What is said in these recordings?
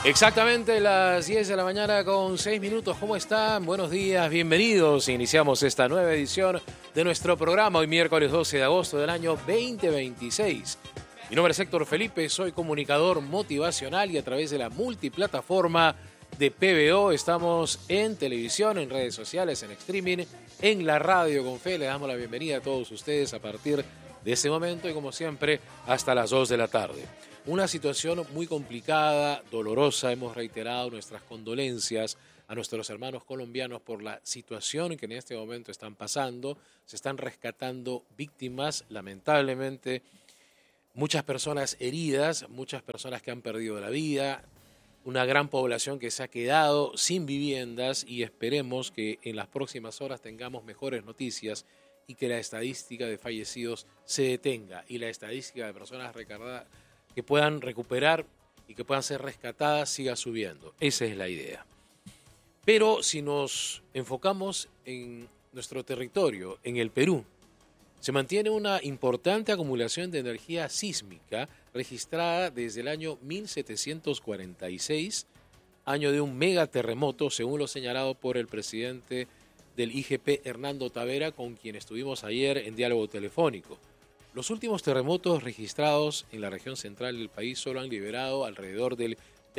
Exactamente las 10 de la mañana con 6 minutos. ¿Cómo están? Buenos días, bienvenidos. Iniciamos esta nueva edición de nuestro programa hoy miércoles 12 de agosto del año 2026. Mi nombre es Héctor Felipe, soy comunicador motivacional y a través de la multiplataforma de PBO estamos en televisión, en redes sociales, en streaming, en la radio con fe. Le damos la bienvenida a todos ustedes a partir de este momento y como siempre hasta las 2 de la tarde. Una situación muy complicada, dolorosa. Hemos reiterado nuestras condolencias a nuestros hermanos colombianos por la situación que en este momento están pasando. Se están rescatando víctimas, lamentablemente, muchas personas heridas, muchas personas que han perdido la vida, una gran población que se ha quedado sin viviendas y esperemos que en las próximas horas tengamos mejores noticias y que la estadística de fallecidos se detenga y la estadística de personas que puedan recuperar y que puedan ser rescatadas siga subiendo. Esa es la idea. Pero si nos enfocamos en nuestro territorio, en el Perú, se mantiene una importante acumulación de energía sísmica registrada desde el año 1746, año de un megaterremoto, según lo señalado por el presidente del IGP, Hernando Tavera, con quien estuvimos ayer en diálogo telefónico. Los últimos terremotos registrados en la región central del país solo han liberado alrededor del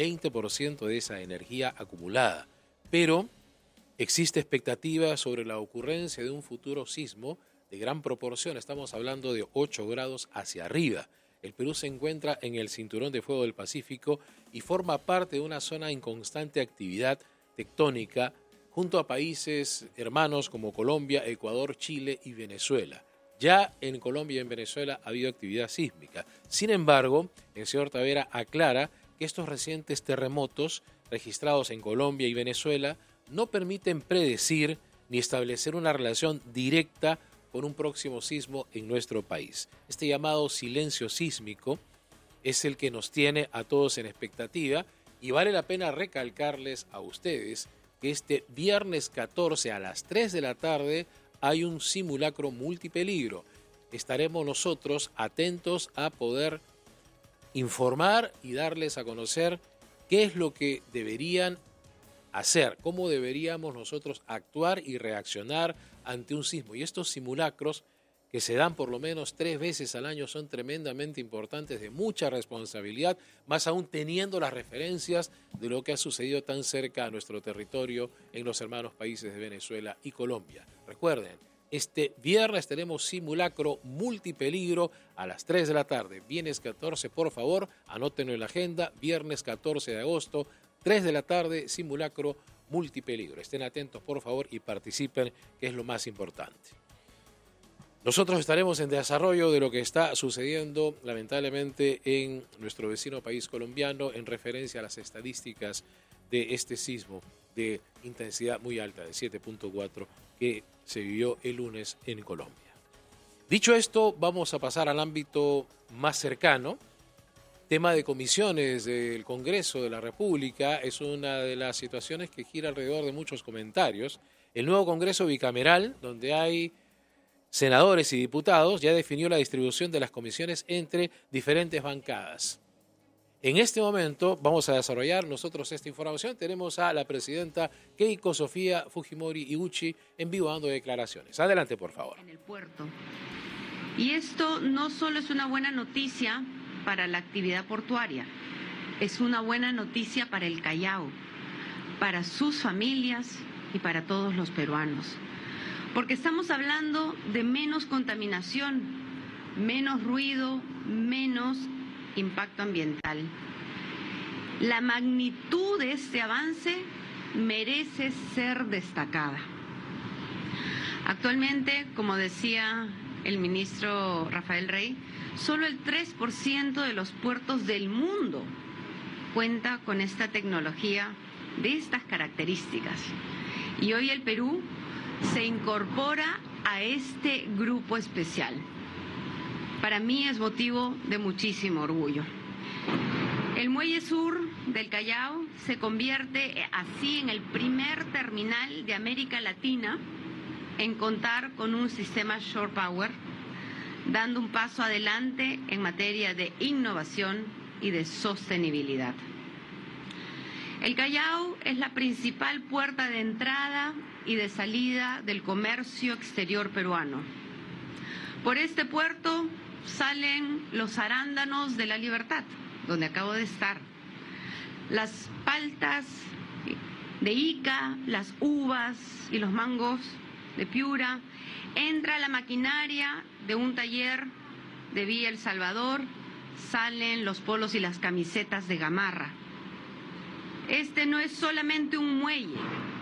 20% de esa energía acumulada, pero existe expectativa sobre la ocurrencia de un futuro sismo de gran proporción. Estamos hablando de 8 grados hacia arriba. El Perú se encuentra en el cinturón de fuego del Pacífico y forma parte de una zona en constante actividad tectónica junto a países hermanos como Colombia, Ecuador, Chile y Venezuela. Ya en Colombia y en Venezuela ha habido actividad sísmica. Sin embargo, el señor Tavera aclara que estos recientes terremotos registrados en Colombia y Venezuela no permiten predecir ni establecer una relación directa con un próximo sismo en nuestro país. Este llamado silencio sísmico es el que nos tiene a todos en expectativa y vale la pena recalcarles a ustedes que este viernes 14 a las 3 de la tarde hay un simulacro multipeligro. Estaremos nosotros atentos a poder informar y darles a conocer qué es lo que deberían hacer, cómo deberíamos nosotros actuar y reaccionar ante un sismo. Y estos simulacros que se dan por lo menos 3 veces al año son tremendamente importantes, de mucha responsabilidad, más aún teniendo las referencias de lo que ha sucedido tan cerca a nuestro territorio en los hermanos países de Venezuela y Colombia. Recuerden, este viernes tenemos simulacro multipeligro a las 3 de la tarde. Viernes 14, por favor, anótenlo en la agenda. Viernes 14 de agosto, 3 de la tarde, simulacro multipeligro. Estén atentos, por favor, y participen, que es lo más importante. Nosotros estaremos en desarrollo de lo que está sucediendo, lamentablemente, en nuestro vecino país colombiano en referencia a las estadísticas de este sismo de intensidad muy alta, de 7.4, que se vivió el lunes en Colombia. Dicho esto, vamos a pasar al ámbito más cercano. Tema de comisiones del Congreso de la República es una de las situaciones que gira alrededor de muchos comentarios. El nuevo Congreso bicameral, donde hay senadores y diputados, ya definió la distribución de las comisiones entre diferentes bancadas. En este momento vamos a desarrollar nosotros esta información. Tenemos a la presidenta Keiko Sofía Fujimori Iguchi en vivo dando declaraciones. Adelante, por favor. En el puerto. Y esto no solo es una buena noticia para la actividad portuaria, es una buena noticia para el Callao, para sus familias y para todos los peruanos. Porque estamos hablando de menos contaminación, menos ruido, menos impacto ambiental. La magnitud de este avance merece ser destacada. Actualmente, como decía el ministro Rafael Rey, solo el 3% de los puertos del mundo cuenta con esta tecnología de estas características. Y hoy el Perú se incorpora a este grupo especial. Para mí es motivo de muchísimo orgullo. El Muelle Sur del Callao se convierte así en el primer terminal de América Latina en contar con un sistema Shore Power, dando un paso adelante en materia de innovación y de sostenibilidad. El Callao es la principal puerta de entrada y de salida del comercio exterior peruano. Por este puerto salen los arándanos de la Libertad, donde acabo de estar, las paltas de Ica, las uvas y los mangos de Piura. Entra la maquinaria de un taller de Villa El Salvador, salen los polos y las camisetas de Gamarra. Este no es solamente un muelle,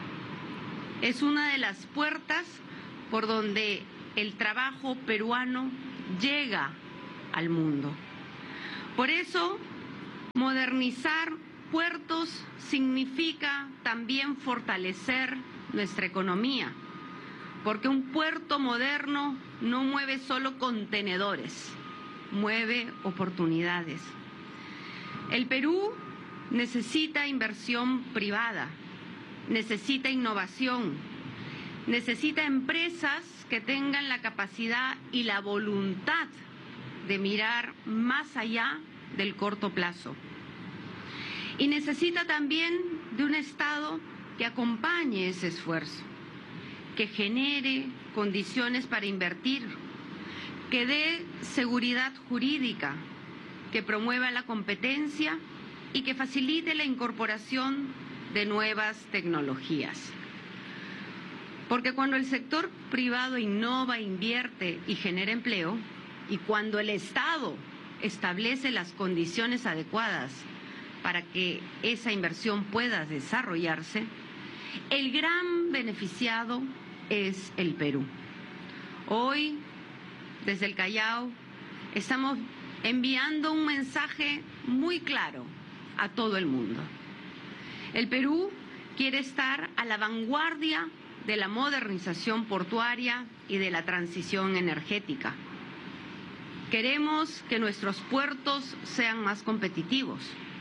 es una de las puertas por donde el trabajo peruano llega al mundo. Por eso, modernizar puertos significa también fortalecer nuestra economía, porque un puerto moderno no mueve solo contenedores, mueve oportunidades. El Perú necesita inversión privada, necesita innovación, necesita empresas que tengan la capacidad y la voluntad de mirar más allá del corto plazo. Y necesita también de un Estado que acompañe ese esfuerzo, que genere condiciones para invertir, que dé seguridad jurídica, que promueva la competencia y que facilite la incorporación de nuevas tecnologías. Porque cuando el sector privado innova, invierte y genera empleo, y cuando el Estado establece las condiciones adecuadas para que esa inversión pueda desarrollarse, el gran beneficiado es el Perú. Hoy, desde el Callao, estamos enviando un mensaje muy claro a todo el mundo. El Perú quiere estar a la vanguardia de la modernización portuaria y de la transición energética. Queremos que nuestros puertos sean más competitivos.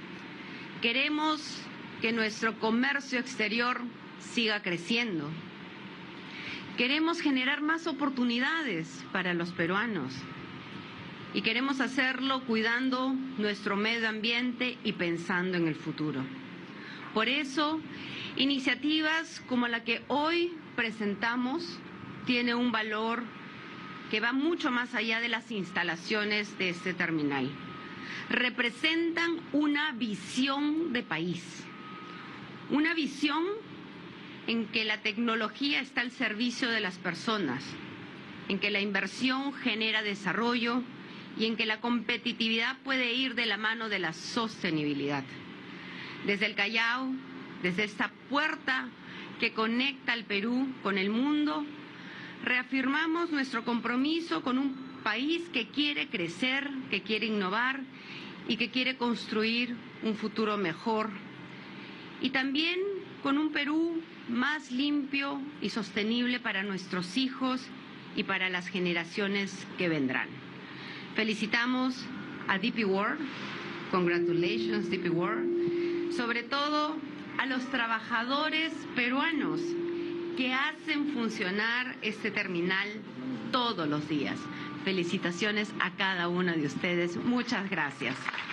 Queremos que nuestro comercio exterior siga creciendo. Queremos generar más oportunidades para los peruanos y queremos hacerlo cuidando nuestro medio ambiente y pensando en el futuro. Por eso, iniciativas como la que hoy presentamos tiene un valor que va mucho más allá de las instalaciones de este terminal. Representan una visión de país, una visión en que la tecnología está al servicio de las personas, en que la inversión genera desarrollo y en que la competitividad puede ir de la mano de la sostenibilidad. Desde el Callao, desde esta puerta que conecta al Perú con el mundo, reafirmamos nuestro compromiso con un país que quiere crecer, que quiere innovar y que quiere construir un futuro mejor. Y también con un Perú más limpio y sostenible para nuestros hijos y para las generaciones que vendrán. Felicitamos a DP World, congratulations DP World, sobre todo a los trabajadores peruanos que hacen funcionar este terminal todos los días. Felicitaciones a cada uno de ustedes. Muchas gracias.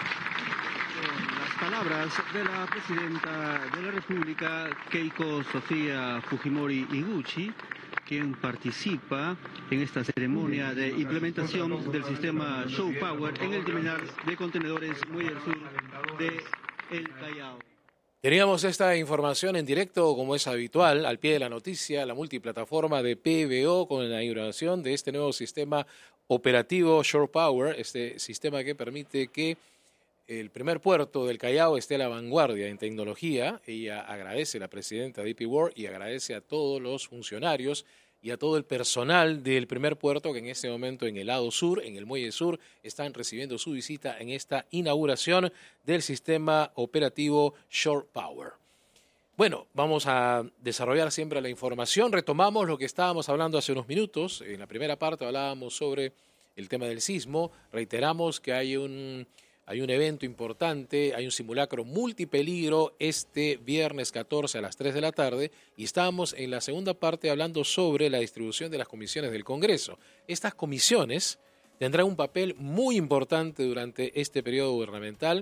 Las palabras de la presidenta de la República, Keiko Sofía Fujimori Iguchi, quien participa en esta ceremonia de implementación del sistema Show Power en el terminal de contenedores Muelle del Sur de El Callao. Teníamos esta información en directo, como es habitual, al pie de la noticia, la multiplataforma de PBO con la inauguración de este nuevo sistema operativo Shore Power, este sistema que permite que el primer puerto del Callao esté a la vanguardia en tecnología. Ella agradece a la presidenta de DP World y agradece a todos los funcionarios y a todo el personal del primer puerto que en este momento en el lado sur, en el Muelle Sur, están recibiendo su visita en esta inauguración del sistema operativo Shore Power. Bueno, vamos a desarrollar siempre la información. Retomamos lo que estábamos hablando hace unos minutos. En la primera parte hablábamos sobre el tema del sismo. Reiteramos que hay un evento importante, hay un simulacro multipeligro este viernes 14 a las 3 de la tarde y estamos en la segunda parte hablando sobre la distribución de las comisiones del Congreso. Estas comisiones tendrán un papel muy importante durante este periodo gubernamental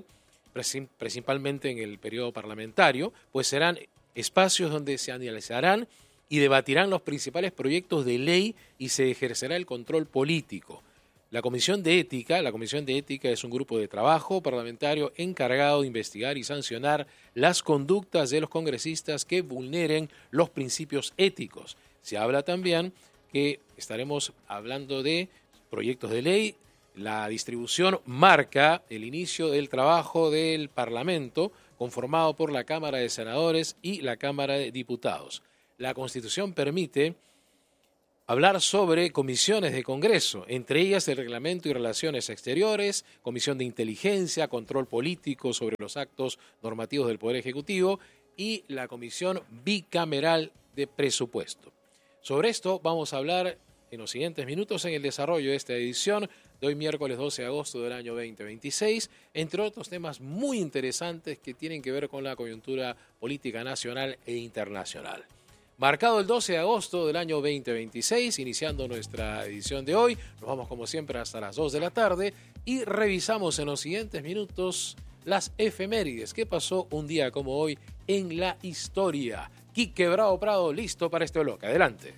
principalmente en el periodo parlamentario, pues serán espacios donde se analizarán y debatirán los principales proyectos de ley y se ejercerá el control político. La Comisión de Ética es un grupo de trabajo parlamentario encargado de investigar y sancionar las conductas de los congresistas que vulneren los principios éticos. Se habla también que estaremos hablando de proyectos de ley. La distribución marca el inicio del trabajo del Parlamento, conformado por la Cámara de Senadores y la Cámara de Diputados. La Constitución permite hablar sobre comisiones de Congreso, entre ellas el Reglamento y Relaciones Exteriores, Comisión de Inteligencia, Control Político sobre los actos normativos del Poder Ejecutivo y la Comisión Bicameral de Presupuesto. Sobre esto vamos a hablar en los siguientes minutos en el desarrollo de esta edición de hoy miércoles 12 de agosto del año 2026, entre otros temas muy interesantes que tienen que ver con la coyuntura política nacional e internacional. Marcado el 12 de agosto del año 2026, iniciando nuestra edición de hoy, nos vamos como siempre hasta las 2 de la tarde y revisamos en los siguientes minutos las efemérides. ¿Qué pasó un día como hoy en la historia? Quique Bravo Prado, listo para este bloque. Adelante.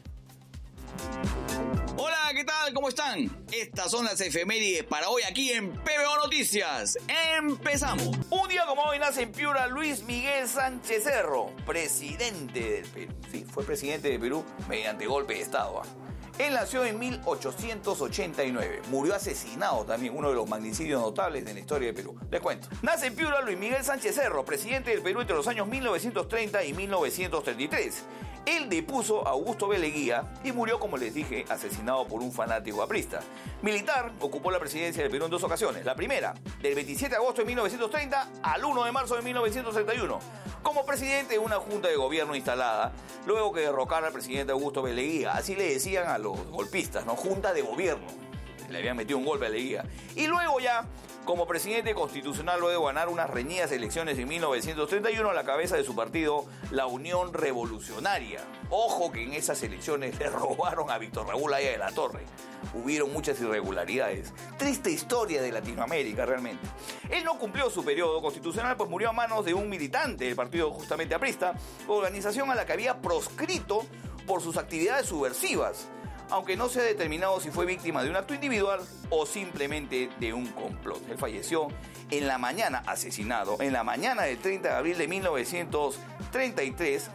Hola, ¿qué tal? ¿Cómo están? Estas son las efemérides para hoy aquí en PBO Noticias. ¡Empezamos! Un día como hoy nace en Piura Luis Miguel Sánchez Cerro, presidente del Perú. Sí, fue presidente de Perú mediante golpe de Estado. Él nació en 1889. Murió asesinado también, uno de los magnicidios notables de la historia de Perú. Les cuento. Nace en Piura Luis Miguel Sánchez Cerro, presidente del Perú entre los años 1930 y 1933. Él depuso a Augusto B. Leguía y murió, como les dije, asesinado por un fanático aprista. Militar, ocupó la presidencia del Perú en 2 ocasiones. La primera, del 27 de agosto de 1930 al 1 de marzo de 1931. Como presidente de una junta de gobierno instalada, luego que derrocara al presidente Augusto B. Leguía. Así le decían a los golpistas, ¿no? Junta de gobierno. Le habían metido un golpe a Leguía. Y luego ya, como presidente constitucional, luego de ganar unas reñidas elecciones en 1931 a la cabeza de su partido, la Unión Revolucionaria. Ojo que en esas elecciones le robaron a Víctor Raúl Haya de la Torre. Hubieron muchas irregularidades. Triste historia de Latinoamérica, realmente. Él no cumplió su periodo constitucional, pues murió a manos de un militante del partido justamente aprista, organización a la que había proscrito por sus actividades subversivas, aunque no se ha determinado si fue víctima de un acto individual o simplemente de un complot. Él falleció en la mañana, asesinado, en la mañana del 30 de abril de 1933,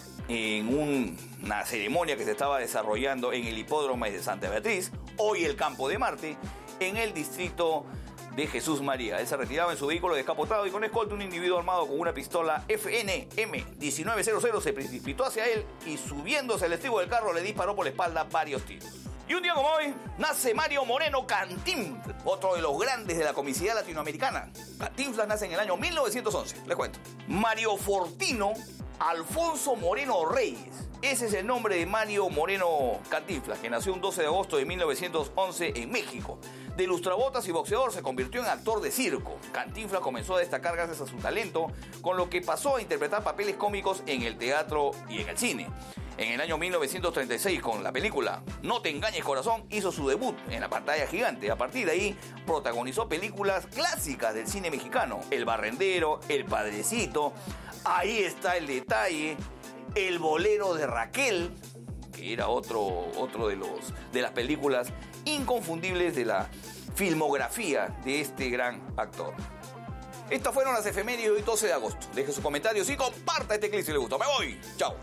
en una ceremonia que se estaba desarrollando en el hipódromo de Santa Beatriz, hoy el Campo de Marte, en el distrito de Jesús María. Él se retiraba en su vehículo descapotado y con escolta un individuo armado con una pistola FNM-1900 se precipitó hacia él y subiéndose al estribo del carro le disparó por la espalda varios tiros. Y un día como hoy nace Mario Moreno Cantinflas, otro de los grandes de la comicidad latinoamericana. Cantinflas nace en el año 1911, les cuento. Mario Fortino Alfonso Moreno Reyes. Ese es el nombre de Mario Moreno Cantinflas, que nació un 12 de agosto de 1911 en México. De lustrabotas y boxeador se convirtió en actor de circo. Cantinflas comenzó a destacar gracias a su talento, con lo que pasó a interpretar papeles cómicos en el teatro y en el cine. En el año 1936, con la película No te engañes corazón, hizo su debut en la pantalla gigante. A partir de ahí, protagonizó películas clásicas del cine mexicano. El Barrendero, El Padrecito, Ahí está el detalle, El bolero de Raquel, que era otro de las películas inconfundibles de la filmografía de este gran actor. Estas fueron las efemérides de hoy 12 de agosto. Deje sus comentarios y comparta este clip si le gustó. Me voy. Chao.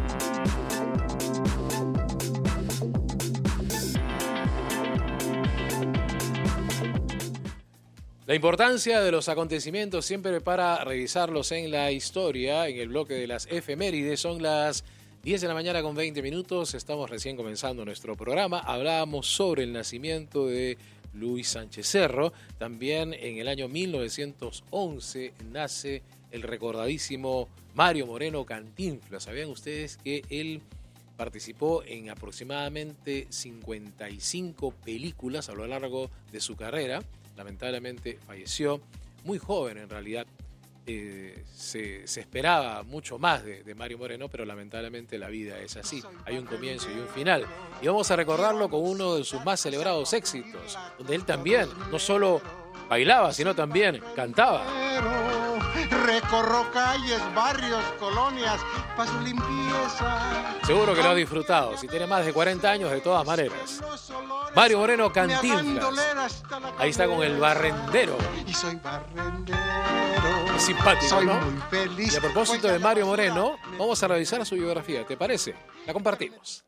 La importancia de los acontecimientos siempre para revisarlos en la historia, en el bloque de las efemérides, son las 10 de la mañana con 20 minutos. Estamos recién comenzando nuestro programa. Hablábamos sobre el nacimiento de Luis Sánchez Cerro. También en el año 1911 nace el recordadísimo Mario Moreno Cantinflas. ¿Sabían ustedes que él participó en aproximadamente 55 películas a lo largo de su carrera? Lamentablemente falleció muy joven en realidad. Se esperaba mucho más de Mario Moreno, pero lamentablemente la vida es así. Hay un comienzo y un final. Y vamos a recordarlo con uno de sus más celebrados éxitos, donde él también no solo bailaba, sino también cantaba. Recorro calles, barrios, colonias, para su limpieza. Seguro que lo ha disfrutado. Si tiene más de 40 años, de todas maneras. Mario Moreno, Cantinflas. Ahí está con el barrendero. Y soy barrendero. Es simpático, soy ¿no? muy feliz. Y a propósito de Mario Moreno, vamos a revisar su biografía. ¿Te parece? La compartimos.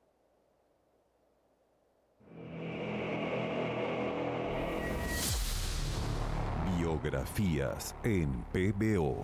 Biografías en PBO.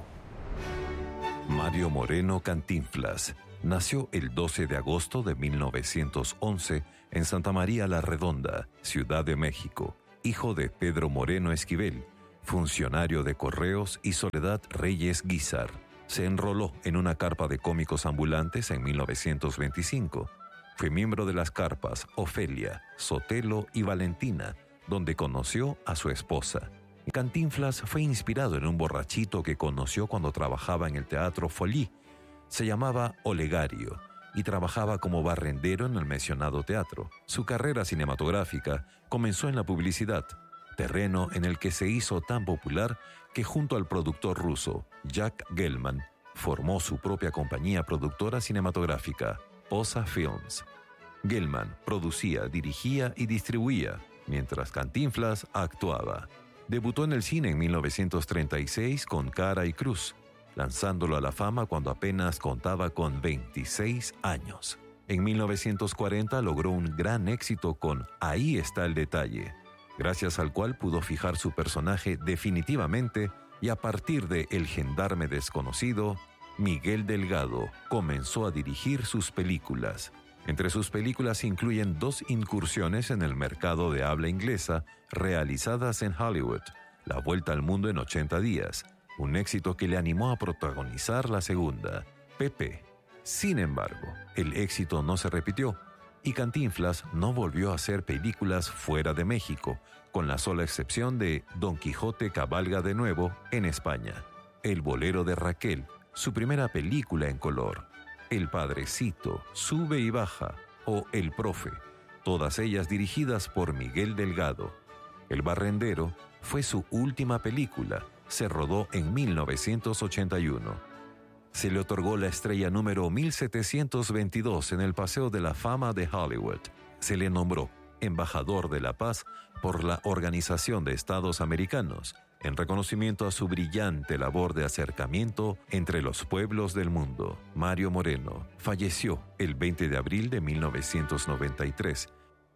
Mario Moreno Cantinflas nació el 12 de agosto de 1911 en Santa María la Redonda, Ciudad de México, hijo de Pedro Moreno Esquivel, funcionario de Correos, y Soledad Reyes Guizar. Se enroló en una carpa de cómicos ambulantes en 1925. Fue miembro de las carpas Ofelia, Sotelo y Valentina, donde conoció a su esposa. Cantinflas fue inspirado en un borrachito que conoció cuando trabajaba en el Teatro Folie. Se llamaba Olegario y trabajaba como barrendero en el mencionado teatro. Su carrera cinematográfica comenzó en la publicidad, terreno en el que se hizo tan popular que junto al productor ruso Jack Gelman formó su propia compañía productora cinematográfica, Posa Films. Gelman producía, dirigía y distribuía, mientras Cantinflas actuaba. Debutó en el cine en 1936 con Cara y Cruz, lanzándolo a la fama cuando apenas contaba con 26 años. En 1940 logró un gran éxito con Ahí está el detalle, gracias al cual pudo fijar su personaje definitivamente, y a partir de El gendarme desconocido, Miguel Delgado comenzó a dirigir sus películas. Entre sus películas se incluyen 2 incursiones en el mercado de habla inglesa realizadas en Hollywood: La vuelta al mundo en 80 días, un éxito que le animó a protagonizar la segunda, Pepe. Sin embargo, el éxito no se repitió y Cantinflas no volvió a hacer películas fuera de México, con la sola excepción de Don Quijote cabalga de nuevo en España, El bolero de Raquel, su primera película en color, El padrecito, Sube y baja o El profe, todas ellas dirigidas por Miguel Delgado. El barrendero fue su última película, se rodó en 1981. Se le otorgó la estrella número 1722 en el Paseo de la Fama de Hollywood. Se le nombró embajador de la paz por la Organización de Estados Americanos, en reconocimiento a su brillante labor de acercamiento entre los pueblos del mundo. Mario Moreno falleció el 20 de abril de 1993.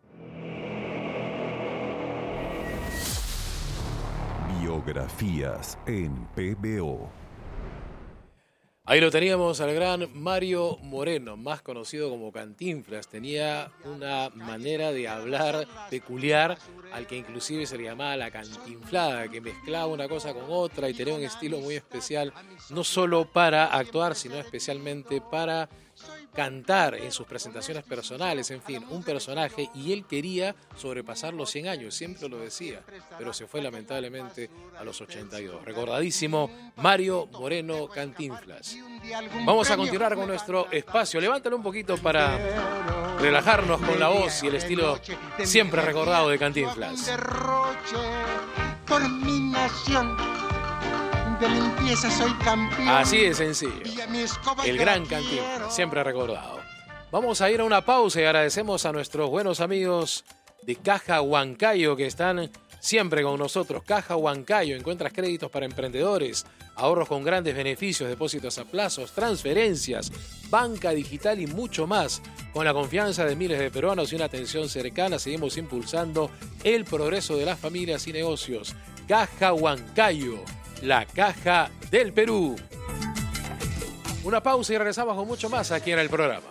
Biografías en PBO. Ahí lo teníamos al gran Mario Moreno, más conocido como Cantinflas. Tenía una manera de hablar peculiar, al que inclusive se le llamaba la cantinflada, que mezclaba una cosa con otra y tenía un estilo muy especial, no solo para actuar, sino especialmente para cantar en sus presentaciones personales. En fin, un personaje, y él quería sobrepasar los 100 años, siempre lo decía, pero se fue lamentablemente a los 82. Recordadísimo Mario Moreno Cantinflas. Vamos a continuar con nuestro espacio. Levántalo un poquito para relajarnos con la voz y el estilo siempre recordado de Cantinflas. Por mi nación de limpieza soy campeón. Así de sencillo. El gran Cantinflas, siempre recordado. Vamos a ir a una pausa y agradecemos a nuestros buenos amigos de Caja Huancayo que están siempre con nosotros. Caja Huancayo, encuentras créditos para emprendedores, ahorros con grandes beneficios, depósitos a plazos, transferencias, banca digital y mucho más. Con la confianza de miles de peruanos y una atención cercana, seguimos impulsando el progreso de las familias y negocios. Caja Huancayo, la caja del Perú. Una pausa y regresamos con mucho más aquí en el programa.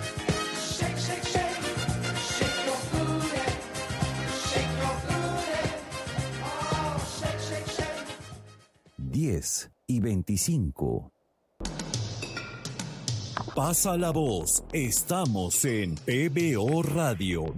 10:25. Pasa la voz. Estamos en PBO Radio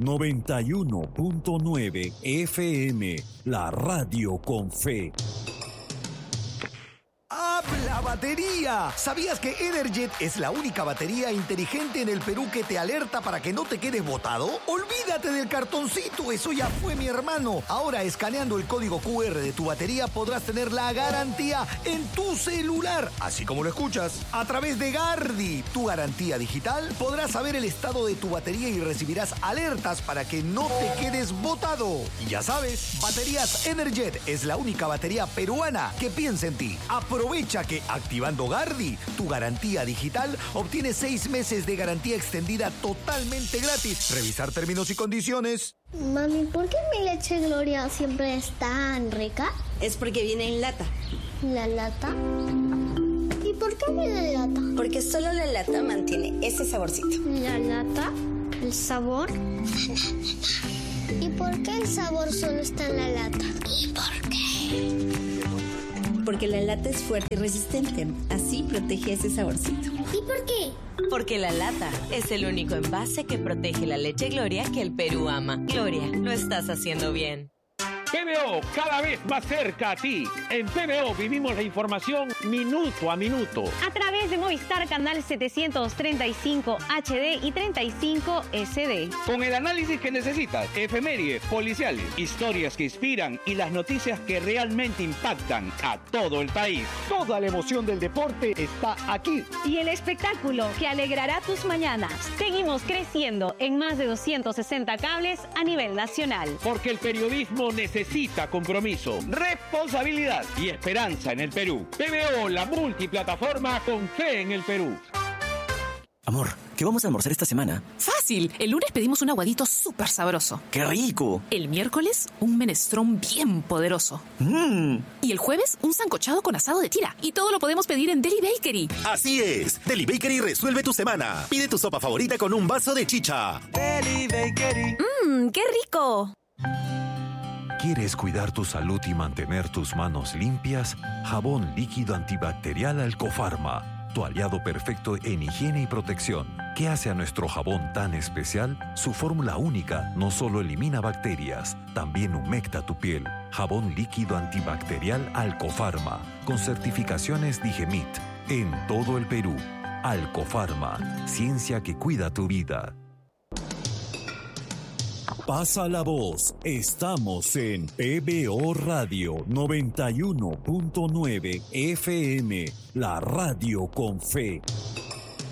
91.9 FM, la radio con fe. Habla batería! ¿Sabías que Energet es la única batería inteligente en el Perú que te alerta para que no te quedes botado? Olvídate del cartoncito, eso ya fue, mi hermano. Ahora, escaneando el código QR de tu batería podrás tener la garantía en tu celular, así como lo escuchas. A través de Gardi, tu garantía digital, podrás saber el estado de tu batería y recibirás alertas para que no te quedes botado. Y ya sabes, Baterías Energet es la única batería peruana que piensa en ti. Aprovecha que activando Gardi, tu garantía digital, obtienes 6 meses de garantía extendida totalmente gratis. Revisar términos y condiciones. Mami, ¿por qué mi leche Gloria siempre es tan rica? Es porque viene en lata. ¿La lata? ¿Y por qué viene en lata? Porque solo la lata mantiene ese saborcito. ¿La lata? ¿El sabor? ¿Y por qué el sabor solo está en la lata? ¿Y por qué? Porque la lata es fuerte y resistente. Así protege ese saborcito. ¿Y por qué? Porque la lata es el único envase que protege la leche Gloria que el Perú ama. Gloria, lo estás haciendo bien. PBO, cada vez más cerca a ti. En PBO vivimos la información minuto a minuto. A través de Movistar Canal 735 HD y 35 SD. Con el análisis que necesitas, efemérides, policiales, historias que inspiran y las noticias que realmente impactan a todo el país. Toda la emoción del deporte está aquí. Y el espectáculo que alegrará tus mañanas. Seguimos creciendo en más de 260 cables a nivel nacional. Porque el periodismo necesita compromiso, responsabilidad y esperanza en el Perú. PBO, la multiplataforma con fe en el Perú. Amor, ¿qué vamos a almorzar esta semana? Fácil. El lunes pedimos un aguadito súper sabroso. ¡Qué rico! El miércoles, un menestrón bien poderoso. Y el jueves, un sancochado con asado de tira. Y todo lo podemos pedir en Deli Bakery. Así es. Deli Bakery resuelve tu semana. Pide tu sopa favorita con un vaso de chicha. Deli Bakery. ¡Qué rico! ¿Quieres cuidar tu salud y mantener tus manos limpias? Jabón líquido antibacterial Alcofarma, tu aliado perfecto en higiene y protección. ¿Qué hace a nuestro jabón tan especial? Su fórmula única no solo elimina bacterias, también humecta tu piel. Jabón líquido antibacterial Alcofarma, con certificaciones Digemit, en todo el Perú. Alcofarma, ciencia que cuida tu vida. Pasa la voz. Estamos en PBO Radio 91.9 FM, la radio con fe.